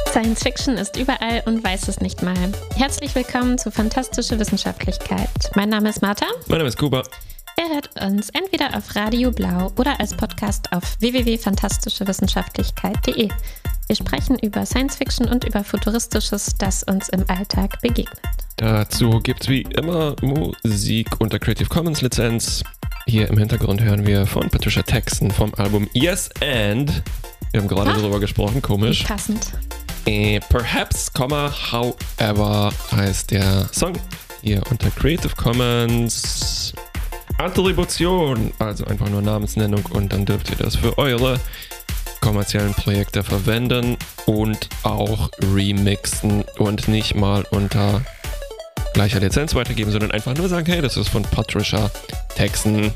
Science Fiction ist überall und weiß es nicht mal. Herzlich willkommen zu Fantastische Wissenschaftlichkeit. Mein Name ist Martha. Mein Name ist Kuba. Ihr hört uns entweder auf Radio Blau oder als Podcast auf www.fantastischewissenschaftlichkeit.de. Wir sprechen über Science Fiction und über Futuristisches, das uns im Alltag begegnet. Dazu gibt es wie immer Musik unter Creative Commons Lizenz. Hier im Hintergrund hören wir von Patricia Texan vom Album Yes and. Wir haben gerade darüber gesprochen, komisch. Passend. Perhaps, however heißt der Song. Hier unter Creative Commons Attribution, also einfach nur Namensnennung, und dann dürft ihr das für eure kommerziellen Projekte verwenden und auch remixen und nicht mal unter gleicher Lizenz weitergeben, sondern einfach nur sagen, hey, das ist von Patricia Texan.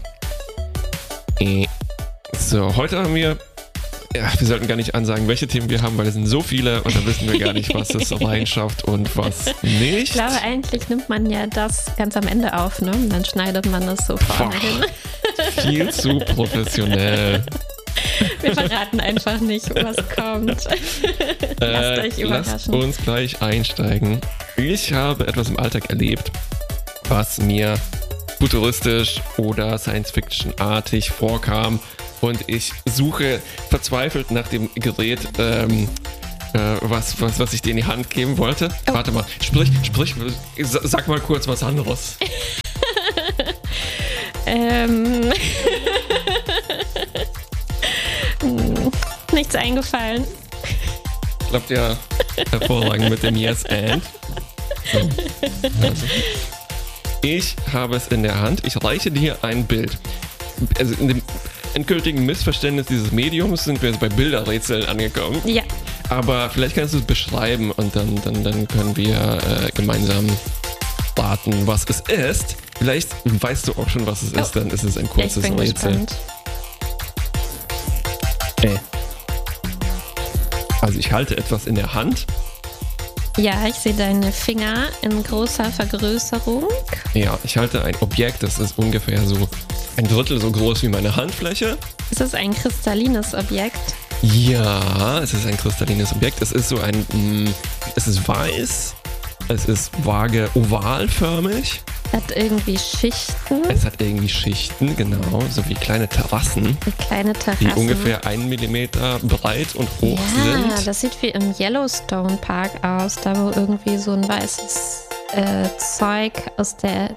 So, heute haben wir sollten gar nicht ansagen, welche Themen wir haben, weil es sind so viele und da wissen wir gar nicht, was es reinschafft und was nicht. Ich glaube, eigentlich nimmt man ja das ganz am Ende auf, ne? Und dann schneidet man das so vorne hin. Viel zu professionell. Wir verraten einfach nicht, was kommt. Lasst euch überraschen. Lasst uns gleich einsteigen. Ich habe etwas im Alltag erlebt, was mir futuristisch oder Science-Fiction-artig vorkam. Und ich suche verzweifelt nach dem Gerät, was ich dir in die Hand geben wollte. Oh. Warte mal, sag mal kurz was anderes. Nichts eingefallen. Klappt ja hervorragend mit dem Yes and. So. Also, ich habe es in der Hand. Ich reiche dir ein Bild. Also in dem endgültigen Missverständnis dieses Mediums sind wir jetzt bei Bilderrätseln angekommen. Ja. Aber vielleicht kannst du es beschreiben und dann können wir gemeinsam raten, was es ist. Vielleicht weißt du auch schon, was es ist, dann ist es ein kurzes Rätsel. Gespannt. Also ich halte etwas in der Hand. Ja, ich sehe deine Finger in großer Vergrößerung. Ja, ich halte ein Objekt, das ist ungefähr so ein Drittel so groß wie meine Handfläche. Ist es ein kristallines Objekt? Ja, es ist ein kristallines Objekt. Es ist es ist weiß, es ist vage ovalförmig. Hat irgendwie Schichten. Es hat irgendwie Schichten, genau, so wie kleine Terrassen. Die ungefähr 1 Millimeter breit und hoch sind. Ja, das sieht wie im Yellowstone Park aus, da wo irgendwie so ein weißes Zeug aus der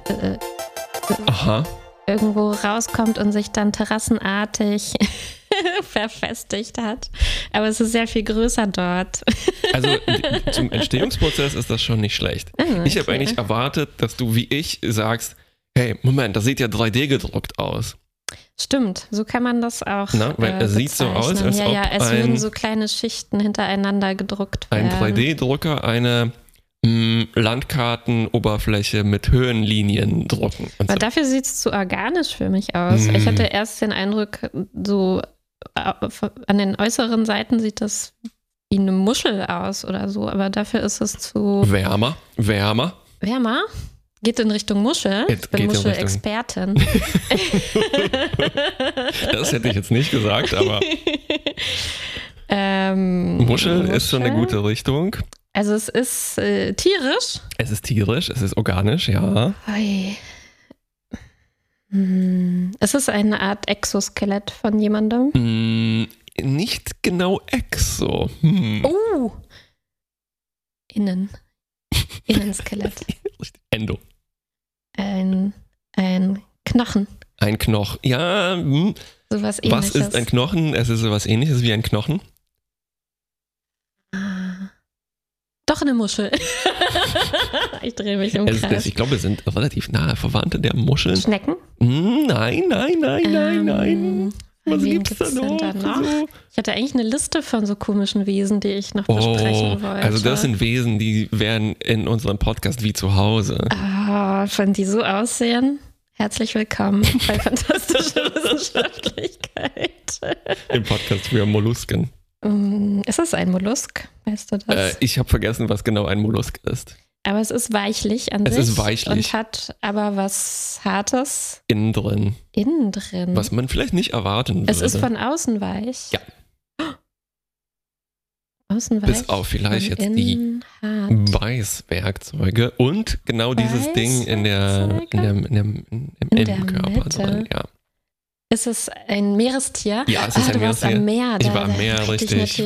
irgendwo rauskommt und sich dann terrassenartig verfestigt hat. Aber es ist sehr viel größer dort. Also zum Entstehungsprozess ist das schon nicht schlecht. Okay. Ich habe eigentlich erwartet, dass du wie ich sagst, hey, Moment, das sieht ja 3D gedruckt aus. Stimmt, so kann man das auch weil es sieht so aus, als ob es würden so kleine Schichten hintereinander gedruckt werden. Ein 3D-Drucker eine Landkartenoberfläche mit Höhenlinien drucken. Aber dafür sieht es zu organisch für mich aus. Ich hatte erst den Eindruck, so an den äußeren Seiten sieht das wie eine Muschel aus oder so, aber dafür ist es zu... Wärmer? Wärmer? Geht in Richtung Muschel. Ich bin Muschelexpertin. Das hätte ich jetzt nicht gesagt, aber Muschel ist schon eine gute Richtung. Also es ist tierisch. Es ist tierisch, es ist organisch, ja. Es ist eine Art Exoskelett von jemandem. Nicht genau Exo. Oh! Innenskelett. Endo. Ein Knochen. Ein Knochen. Ja. Sowas Ähnliches. Was ist ein Knochen? Es ist sowas Ähnliches wie ein Knochen. Doch eine Muschel. Ich drehe mich im Kreis. Ich glaube, wir sind relativ nahe Verwandte der Muscheln. Schnecken? Nein. Was gibt's da noch? So? Ich hatte eigentlich eine Liste von so komischen Wesen, die ich noch besprechen wollte. Also das sind Wesen, die wären in unserem Podcast wie zu Hause. Wenn die so aussehen, herzlich willkommen bei Fantastische Wissenschaftlichkeit. Im Podcast für Mollusken. Ist es ein Mollusk? Weißt du das? Ich habe vergessen, was genau ein Mollusk ist. Aber es ist weichlich an sich. Es ist weichlich. Und hat aber was Hartes. Innen drin. Was man vielleicht nicht erwarten würde. Es ist von außen weich. Ja. außen weich. Bis auf vielleicht jetzt die Beißwerkzeuge und genau dieses Ding im Innenkörper drin, ja. Ist es ein Meerestier? Ja, es ist ein Meerestier. Am Meer, ich war am Meer, richtig.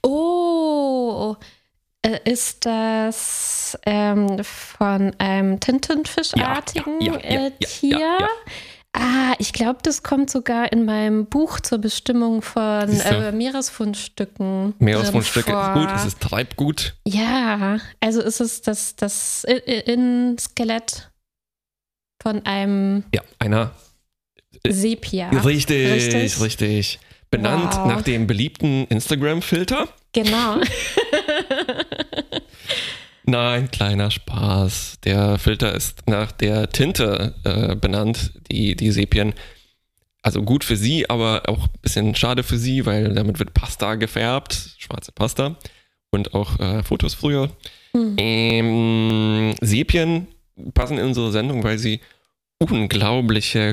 Ist das von einem Tintenfischartigen Tier? Ja. Ich glaube, das kommt sogar in meinem Buch zur Bestimmung von Meeresfundstücken. Meeresfundstücke ist gut, es ist Treibgut. Ja, also ist es das Innenskelett von einem einer Sepia. Richtig. Benannt nach dem beliebten Instagram-Filter. Genau. Nein, kleiner Spaß. Der Filter ist nach der Tinte benannt, die Sepien. Also gut für sie, aber auch ein bisschen schade für sie, weil damit wird Pasta gefärbt, schwarze Pasta und auch Fotos früher. Sepien passen in unsere Sendung, weil sie unglaubliche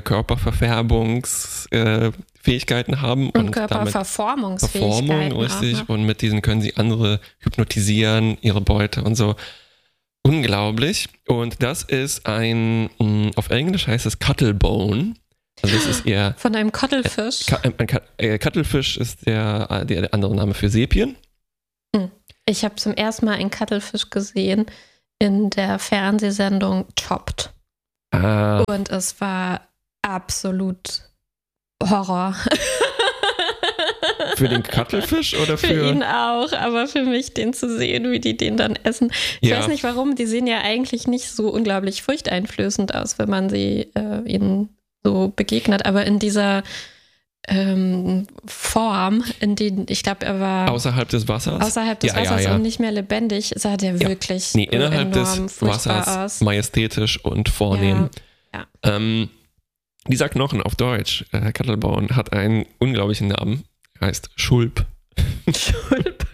Körperverfärbungsfähigkeiten haben. Und Körperverformungsfähigkeiten. Verformung, richtig. Auch, ne? Und mit diesen können sie andere hypnotisieren, ihre Beute und so. Unglaublich. Und das ist auf Englisch heißt es Cuttlebone. Also das ist eher... Von einem Cuttlefisch. Cuttlefisch ist der andere Name für Sepien. Ich habe zum ersten Mal einen Cuttlefisch gesehen in der Fernsehsendung Chopped. Und es war absolut Horror. Für den Cuttlefisch oder für... Für ihn auch, aber für mich den zu sehen, wie die den dann essen. Ich weiß nicht warum, die sehen ja eigentlich nicht so unglaublich furchteinflößend aus, wenn man sie ihnen so begegnet, aber in dieser Form, in denen, ich glaube, er war außerhalb des Wassers und nicht mehr lebendig, sah der wirklich innerhalb des Wassers aus. Majestätisch und vornehm. Ja. Dieser Knochen auf Deutsch, Cuttlebone, hat einen unglaublichen Namen. Er heißt Schulp. Schulp.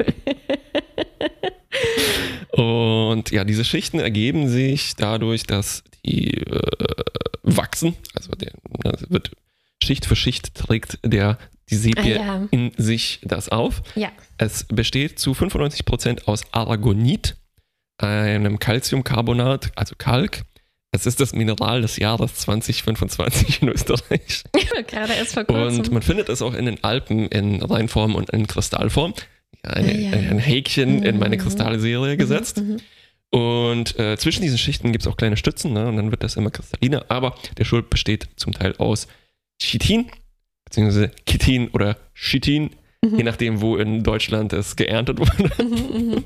Und ja, diese Schichten ergeben sich dadurch, dass die wachsen. Also wird Schicht für Schicht trägt die Sepie in sich das auf. Ja. Es besteht zu 95% aus Aragonit, einem Calciumcarbonat, also Kalk. Es ist das Mineral des Jahres 2025 in Österreich. Gerade erst vor kurzem. Und man findet es auch in den Alpen in Reinform und in Kristallform. Ein Häkchen in meine Kristallserie gesetzt. Und zwischen diesen Schichten gibt es auch kleine Stützen, ne? Und dann wird das immer kristalliner. Aber der Schulp besteht zum Teil aus Chitin, beziehungsweise Chitin oder Chitin, je nachdem, wo in Deutschland es geerntet wurde.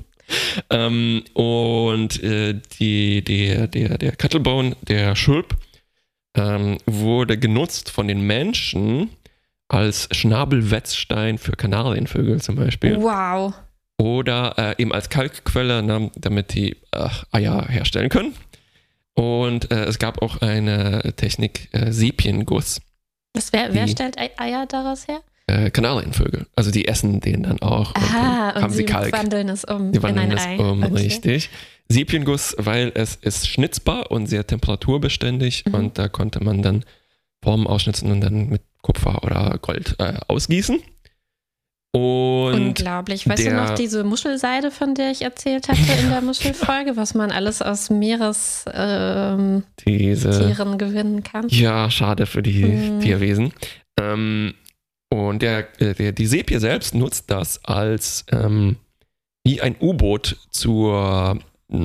Und der Cuttlebone, der Schulp, wurde genutzt von den Menschen als Schnabelwetzstein für Kanarienvögel zum Beispiel. Wow. Oder eben als Kalkquelle, ne, damit die Eier herstellen können. Und es gab auch eine Technik, Sepienguss. Wer stellt Eier daraus her? Kanarienvögel. Also die essen den dann auch. Aha, und haben sie Kalk. Wandeln es um die wandeln in es ein Ei. um, richtig. Sepienguss, weil es ist schnitzbar und sehr temperaturbeständig und da konnte man dann Formen ausschnitzen und dann mit Kupfer oder Gold ausgießen. Und unglaublich. Weißt du noch diese Muschelseide, von der ich erzählt hatte in der Muschelfolge, was man alles aus Meerestieren gewinnen kann? Ja, schade für die Tierwesen. Und die Sepie selbst nutzt das als wie ein U-Boot zur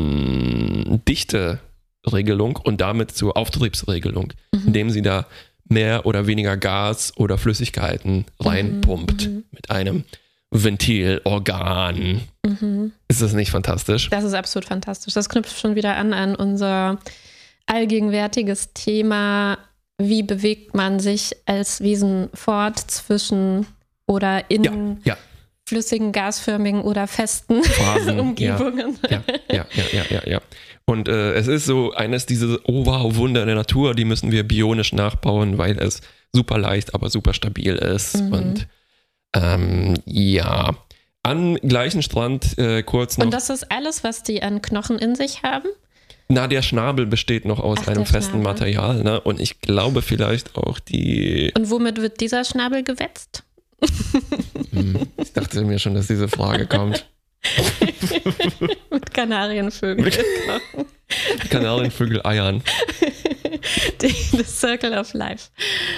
Dichteregelung und damit zur Auftriebsregelung, indem sie da mehr oder weniger Gas oder Flüssigkeiten reinpumpt mit einem Ventilorgan. Ist das nicht fantastisch? Das ist absolut fantastisch. Das knüpft schon wieder an unser allgegenwärtiges Thema, wie bewegt man sich als Wesen fort zwischen oder in flüssigen, gasförmigen oder festen Phasen, Umgebungen. Ja. Und es ist so eines dieser Wunder der Natur, die müssen wir bionisch nachbauen, weil es super leicht, aber super stabil ist. Und am gleichen Strand kurz noch. Und das ist alles, was die an Knochen in sich haben? Na, der Schnabel besteht noch aus einem festen Material, ne? Und ich glaube vielleicht auch die... Und womit wird dieser Schnabel gewetzt? Ich dachte mir schon, dass diese Frage kommt. Mit Kanarienvögeln. Kanarienvögel eiern. The Circle of Life.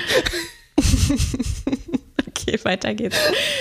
Okay, weiter geht's.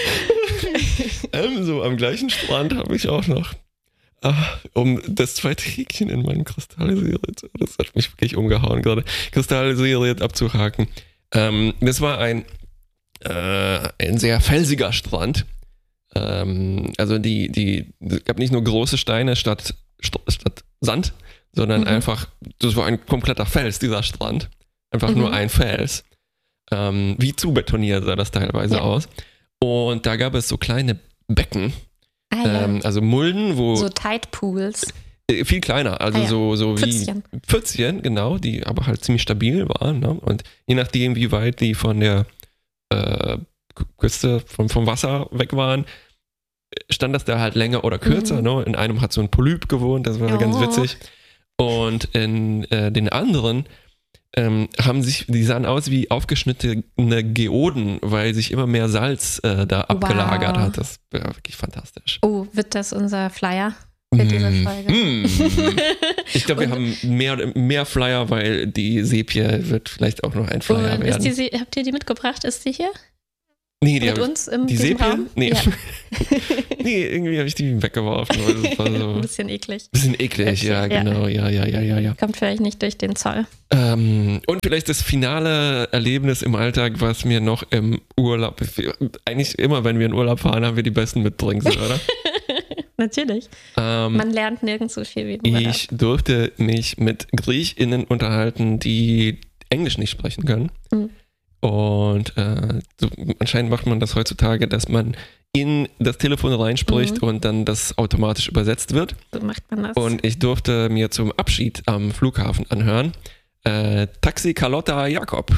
So, am gleichen Strand habe ich auch noch, um das zweite Häkchen in meinem Kristallseriet, das hat mich wirklich umgehauen gerade, Kristallseriet abzuhaken. Das war ein sehr felsiger Strand. Also es gab nicht nur große Steine statt Sand, sondern einfach, das war ein kompletter Fels, dieser Strand. Einfach nur ein Fels. Wie zubetoniert sah das teilweise aus. Und da gab es so kleine Becken, also Mulden, wo... So Tidepools. Viel kleiner, also so wie Pfützchen, genau, die aber halt ziemlich stabil waren. Ne? Und je nachdem, wie weit die von der Küste, vom Wasser weg waren, stand das da halt länger oder kürzer. Ne? In einem hat so ein Polyp gewohnt, das war ganz witzig. Und in den anderen die sahen aus wie aufgeschnittene Geoden, weil sich immer mehr Salz da abgelagert hat. Das war wirklich fantastisch. Oh, wird das unser Flyer für diese Folge? Ich glaube, wir haben mehr Flyer, weil die Sepie wird vielleicht auch noch ein Flyer werden. Habt ihr die mitgebracht? Ist die hier? Nee, mit uns im Sepie? Raum? Nee. Ja. Nee, irgendwie habe ich die weggeworfen. Weil das war so ein bisschen eklig. Ja, genau. Ja. Kommt vielleicht nicht durch den Zoll. Und vielleicht das finale Erlebnis im Alltag, was mir noch im Urlaub, eigentlich immer, wenn wir in Urlaub fahren, haben wir die besten Mitbringsel, oder? Natürlich. Man lernt nirgends so viel wie im Urlaub. Ich durfte mich mit GriechInnen unterhalten, die Englisch nicht sprechen können. Und anscheinend macht man das heutzutage, dass man in das Telefon reinspricht und dann das automatisch übersetzt wird. So macht man das. Und ich durfte mir zum Abschied am Flughafen anhören, Taxi Carlotta Jakob.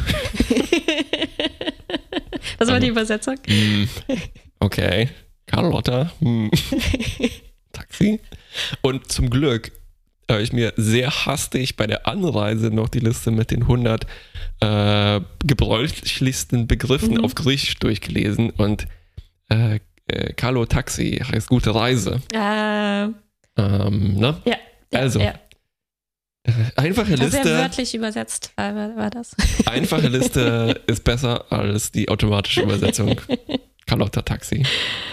Das war die Übersetzung? Okay, Carlotta. Taxi. Und zum Glück habe ich mir sehr hastig bei der Anreise noch die Liste mit den 100 gebräuchlichsten Begriffen auf Griechisch durchgelesen und Kalo Taxi heißt gute Reise. Ne? Ja. Also, einfache Liste. Sehr wörtlich übersetzt war das. Einfache Liste ist besser als die automatische Übersetzung. Carlotta Taxi.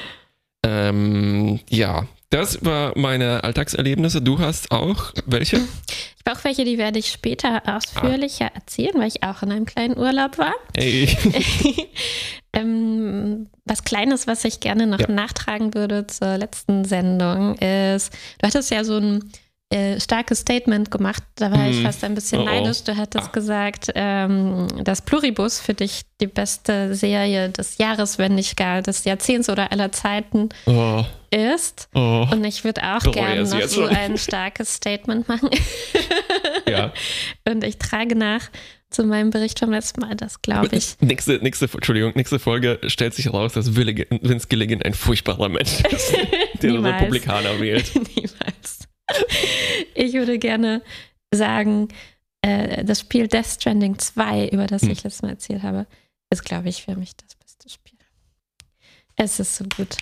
Ja, das war meine Alltagserlebnisse. Du hast auch welche? Ich habe auch welche, die werde ich später ausführlicher erzählen, weil ich auch in einem kleinen Urlaub war. Hey. Was Kleines, was ich gerne noch nachtragen würde zur letzten Sendung ist, du hattest ja so ein starkes Statement gemacht, da war ich fast ein bisschen neidisch. Du hattest gesagt, dass Pluribus für dich die beste Serie des Jahres, wenn nicht gar des Jahrzehnts oder aller Zeiten ist. Und ich würde auch gerne noch so ein starkes Statement machen. Ja. Und ich trage nach zu meinem Bericht vom letzten Mal, das glaube ich. Nächste Folge stellt sich heraus, dass Vince Gilligan ein furchtbarer Mensch ist, der den Republikaner wählt. Niemals. Ich würde gerne sagen, das Spiel Death Stranding 2, über das ich letztes Mal erzählt habe, ist, glaube ich, für mich das beste Spiel. Es ist so gut.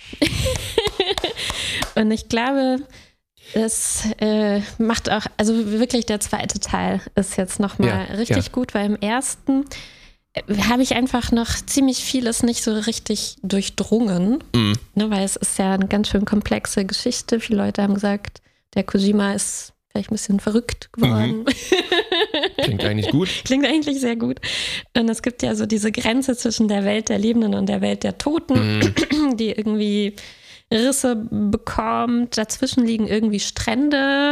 Und ich glaube, es macht auch, also wirklich der zweite Teil ist jetzt nochmal richtig gut, weil im ersten habe ich einfach noch ziemlich vieles nicht so richtig durchdrungen, ne, weil es ist ja eine ganz schön komplexe Geschichte. Viele Leute haben gesagt, der Kojima ist vielleicht ein bisschen verrückt geworden. Klingt eigentlich gut. Klingt eigentlich sehr gut. Und es gibt ja so diese Grenze zwischen der Welt der Lebenden und der Welt der Toten, die irgendwie Risse bekommt. Dazwischen liegen irgendwie Strände.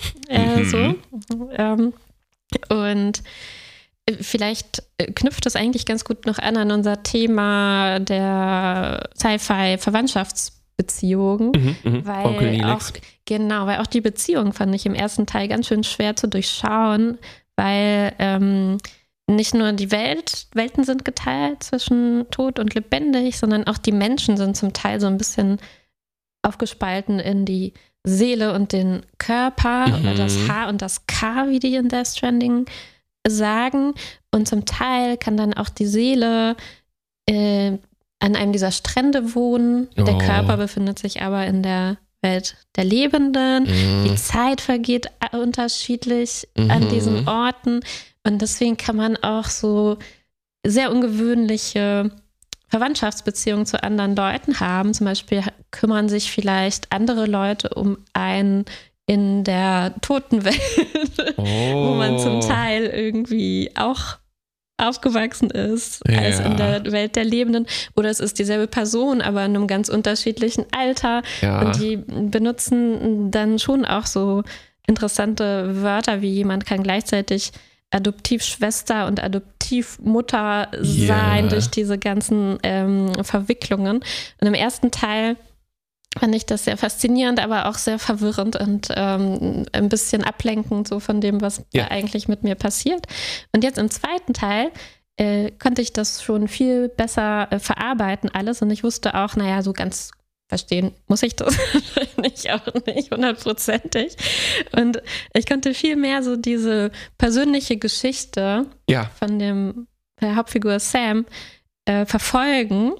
Und vielleicht knüpft es eigentlich ganz gut noch an unser Thema der Sci-Fi-Verwandtschaftsbeziehungen. Weil auch die Beziehung fand ich im ersten Teil ganz schön schwer zu durchschauen, weil nicht nur die Welten sind geteilt zwischen tot und lebendig, sondern auch die Menschen sind zum Teil so ein bisschen aufgespalten in die Seele und den Körper oder das H und das K, wie die in Death Stranding sagen. Und zum Teil kann dann auch die Seele an einem dieser Strände wohnen. Der Körper befindet sich aber in der Welt der Lebenden. Die Zeit vergeht unterschiedlich an diesen Orten. Und deswegen kann man auch so sehr ungewöhnliche Verwandtschaftsbeziehungen zu anderen Leuten haben. Zum Beispiel kümmern sich vielleicht andere Leute um einen in der Totenwelt, wo man zum Teil irgendwie auch aufgewachsen ist, als in der Welt der Lebenden. Oder es ist dieselbe Person, aber in einem ganz unterschiedlichen Alter. Und die benutzen dann schon auch so interessante Wörter, wie jemand kann gleichzeitig Adoptivschwester und Adoptivmutter sein durch diese ganzen Verwicklungen. Und im ersten Teil fand ich das sehr faszinierend, aber auch sehr verwirrend und ein bisschen ablenkend so von dem, was da eigentlich mit mir passiert. Und jetzt im zweiten Teil konnte ich das schon viel besser verarbeiten alles und ich wusste auch, naja, so ganz verstehen muss ich das auch nicht 100%ig. Und ich konnte viel mehr so diese persönliche Geschichte von der Hauptfigur Sam verfolgen,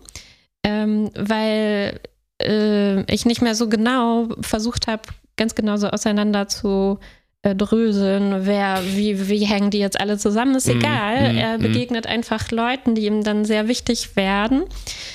weil ich nicht mehr so genau versucht habe, ganz genau so auseinander zu dröseln, wie hängen die jetzt alle zusammen, ist egal. Er begegnet einfach Leuten, die ihm dann sehr wichtig werden.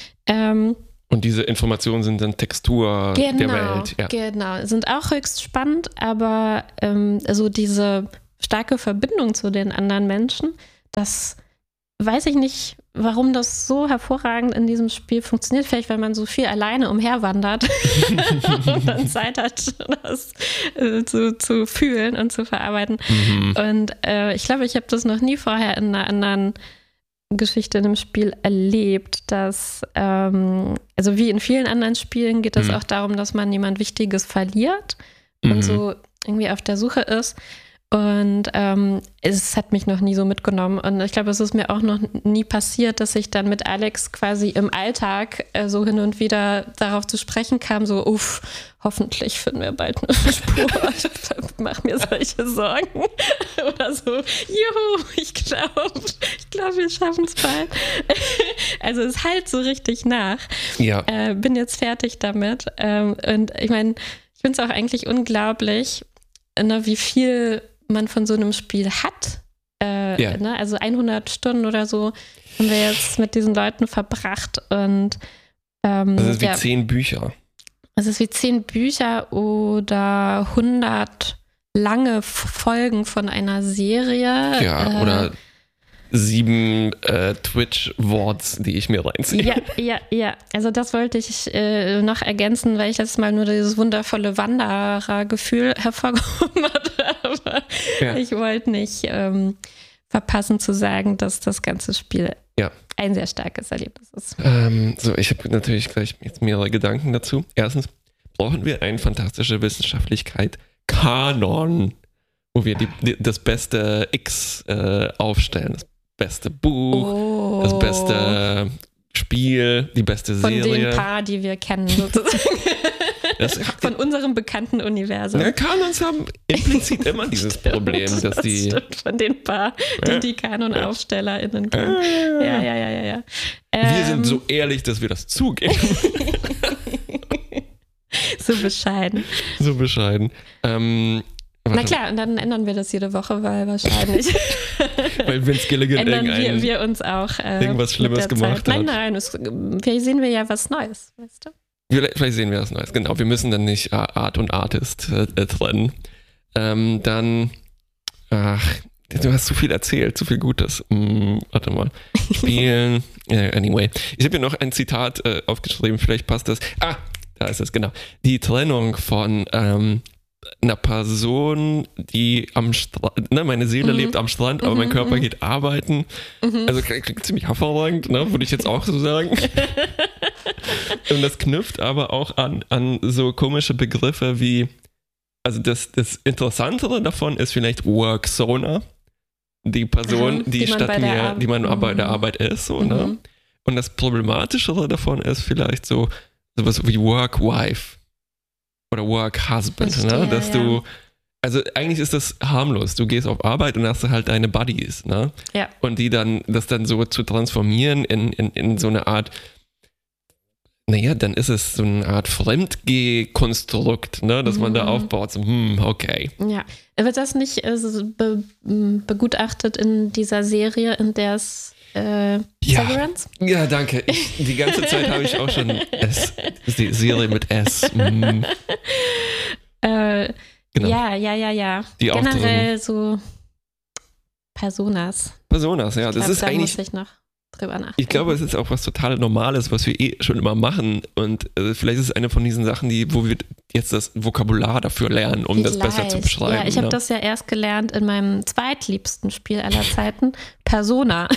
Und diese Informationen sind dann Textur der Welt. Ja. Genau, sind auch höchst spannend, aber also diese starke Verbindung zu den anderen Menschen, das weiß ich nicht, warum das so hervorragend in diesem Spiel funktioniert. Vielleicht, weil man so viel alleine umherwandert und dann Zeit hat, das zu fühlen und zu verarbeiten. Und ich glaube, ich habe das noch nie vorher in einer anderen Geschichte in einem Spiel erlebt, dass, also wie in vielen anderen Spielen geht es auch darum, dass man jemand Wichtiges verliert und so irgendwie auf der Suche ist. Und es hat mich noch nie so mitgenommen. Und ich glaube, es ist mir auch noch nie passiert, dass ich dann mit Alex quasi im Alltag so hin und wieder darauf zu sprechen kam, so, hoffentlich finden wir bald eine Spur. Ich mache mir solche Sorgen. Oder so, juhu, ich glaube, wir schaffen es bald. Also es halt so richtig nach. Ja. Bin jetzt fertig damit. Und ich meine, ich finde es auch eigentlich unglaublich, wie viel man von so einem Spiel hat. Also 100 Stunden oder so haben wir jetzt mit diesen Leuten verbracht. Und das ist wie 10 Bücher. Es ist wie 10 Bücher oder 100 lange Folgen von einer Serie. Ja, oder 7 Twitch-Worts, die ich mir reinziehe. Ja. Also das wollte ich noch ergänzen, weil ich letztes Mal nur dieses wundervolle Wanderer-Gefühl hervorgehoben hatte. Aber ich wollte nicht verpassen zu sagen, dass das ganze Spiel ein sehr starkes Erlebnis ist. Ich habe natürlich gleich jetzt mehrere Gedanken dazu. Erstens, brauchen wir eine fantastische Wissenschaftlichkeit Kanon, wo wir das beste X aufstellen, das beste Buch, das beste Spiel, die beste Serie. Von den paar, die wir kennen, sozusagen. Von unserem bekannten Universum. Ja, Kanons haben implizit immer dieses Problem, dass die... Stimmt, von den paar, die Kanon-AufstellerInnen kennen. Ja. Wir sind so ehrlich, dass wir das zugeben. So bescheiden. Na klar, und dann ändern wir das jede Woche, weil wahrscheinlich weil Vince Gilligan ändern wir uns auch irgendwas Schlimmes gemacht hat. Nein, vielleicht sehen wir ja was Neues, weißt du? Vielleicht sehen wir was Neues, genau. Wir müssen dann nicht Art und Artist trennen. Du hast zu viel erzählt, zu viel Gutes. Warte mal. Spielen. Anyway. Ich habe hier noch ein Zitat aufgeschrieben, vielleicht passt das. Da ist es, genau. Die Trennung von einer Person, die am Strand, meine Seele lebt am Strand, aber mein Körper geht arbeiten. Also klingt ziemlich hervorragend, würde ich jetzt auch so sagen. Und das knüpft aber auch an so komische Begriffe wie, also das Interessantere davon ist vielleicht Worksona, die Person, die man bei der Arbeit ist, so, ne? Und das Problematischere davon ist vielleicht so sowas wie Work-Wife oder Work-Husband, ne? Dass du, also eigentlich ist das harmlos. Du gehst auf Arbeit und hast halt deine Buddies, ne? Ja. Und die dann, das dann so zu transformieren in so eine Art naja, dann ist es so eine Art Fremdgeh-Konstrukt, ne, das man da aufbaut. So, okay. Ja, wird das nicht begutachtet in dieser Serie, in der es Severance? Ja, danke. Die ganze Zeit habe ich auch schon die Serie mit S. Genau. Genau. Ja. Die generell so Personas. Personas, ja. Das ist da eigentlich. Muss ich noch drüber nachdenken. Ich glaube, es ist auch was total Normales, was wir schon immer machen. Und vielleicht ist es eine von diesen Sachen, wo wir jetzt das Vokabular dafür lernen, um das besser zu beschreiben. Ja, ich habe das ja erst gelernt in meinem zweitliebsten Spiel aller Zeiten, Persona.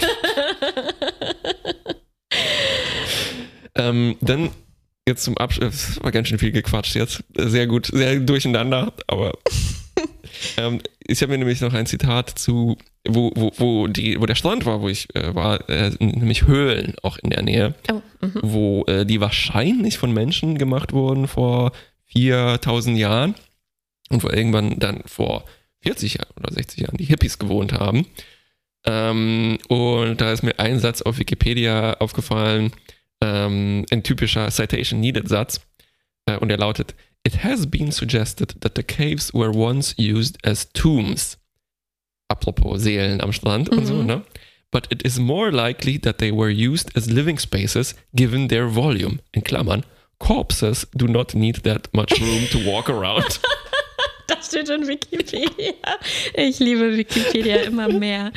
Dann jetzt zum Abschluss, das war ganz schön viel gequatscht jetzt. Sehr gut, sehr durcheinander, aber ich habe mir nämlich noch ein Zitat zu, wo der Strand war, wo ich war, nämlich Höhlen auch in der Nähe, wo die wahrscheinlich von Menschen gemacht wurden vor 4000 Jahren und wo irgendwann dann vor 40 Jahren oder 60 Jahren die Hippies gewohnt haben. Und da ist mir ein Satz auf Wikipedia aufgefallen, ein typischer Citation Needed Satz, und der lautet: It has been suggested that the caves were once used as tombs. Apropos Seelen am Strand und so, ne? But it is more likely that they were used as living spaces given their volume. In Klammern, corpses do not need that much room to walk around. Das steht in Wikipedia. Ich liebe Wikipedia immer mehr.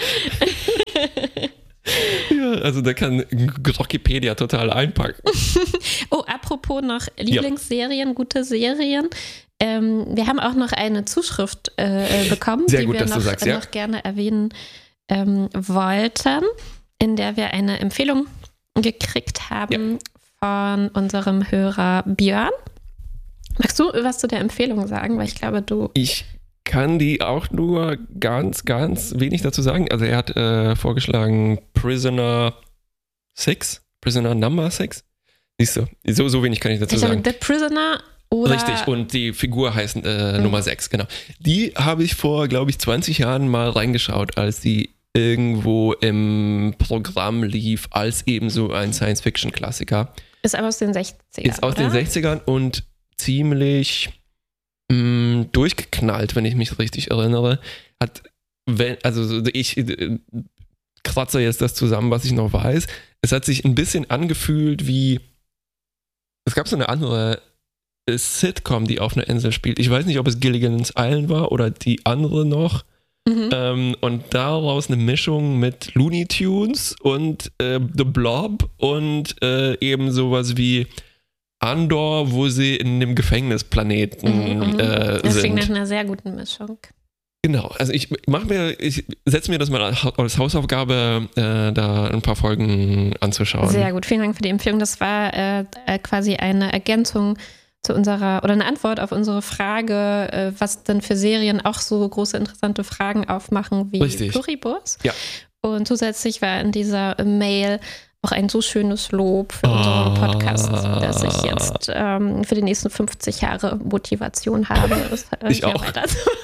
Ja, also da kann Wikipedia total einpacken. Oh, apropos noch Lieblingsserien, gute Serien. Wir haben auch noch eine Zuschrift bekommen, Sehr die gut, wir noch gerne erwähnen wollten, in der wir eine Empfehlung gekriegt haben von unserem Hörer Björn. Magst du was zu der Empfehlung sagen? Weil ich glaube, Ich kann die auch nur ganz, ganz wenig dazu sagen. Also er hat vorgeschlagen Prisoner Number 6. Siehst du, so wenig kann ich dazu sagen. The Prisoner oder... Richtig, und die Figur heißt Nummer 6, genau. Die habe ich vor, glaube ich, 20 Jahren mal reingeschaut, als die irgendwo im Programm lief, als eben so ein Science-Fiction-Klassiker. Ist aber aus den 60ern, Ist aus den 60ern und ziemlich durchgeknallt, wenn ich mich richtig erinnere. Ich kratze jetzt das zusammen, was ich noch weiß. Es hat sich ein bisschen angefühlt wie, es gab so eine andere Sitcom, die auf einer Insel spielt. Ich weiß nicht, ob es Gilligan's Island war oder die andere noch. Und daraus eine Mischung mit Looney Tunes und The Blob und eben sowas wie Andor, wo sie in dem Gefängnisplaneten Das sind. klingt nach einer sehr guten Mischung. Genau, also ich setze mir das mal als Hausaufgabe, da ein paar Folgen anzuschauen. Sehr gut, vielen Dank für die Empfehlung. Das war quasi eine Ergänzung zu unserer, oder eine Antwort auf unsere Frage, was denn für Serien auch so große interessante Fragen aufmachen wie Pluribus. Ja. Und zusätzlich war in dieser Mail auch ein so schönes Lob für unseren Podcast, dass ich jetzt für die nächsten 50 Jahre Motivation habe, das ich auch weiterzumachen.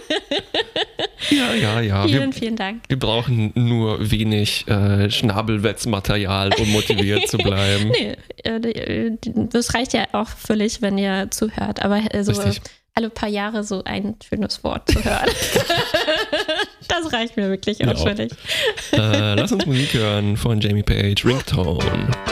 Ja. Vielen Dank. Wir brauchen nur wenig Schnabelwetzmaterial, um motiviert zu bleiben. Nee, das reicht ja auch völlig, wenn ihr zuhört. Aber so alle paar Jahre so ein schönes Wort zu hören. Das reicht mir wirklich auch völlig. Lass uns Musik hören von Jamie Page, Ringtone.